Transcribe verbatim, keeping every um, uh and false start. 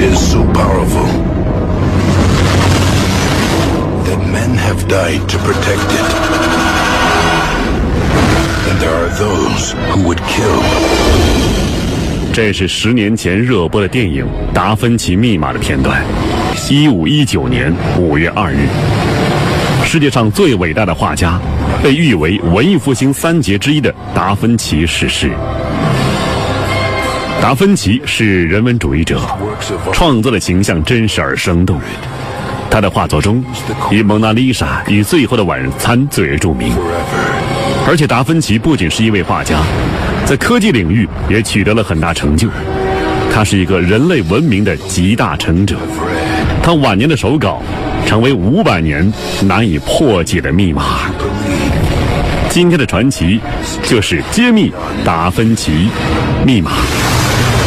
is so powerful that men have died to protect it. And there are those who would kill. 这是十年前热播的电影《达芬奇密码》的片段。一五一九年五月二日，世界上最伟大的画家，被誉为文艺复兴三杰之一的达芬奇逝世。达芬奇是人文主义者，创作的形象真实而生动。他的画作中，以《蒙娜丽莎》与《最后的晚餐》最为著名。而且达芬奇不仅是一位画家，在科技领域也取得了很大成就。他是一个人类文明的集大成者。他晚年的手稿成为五百年难以破解的密码。今天的传奇就是揭秘达芬奇密码。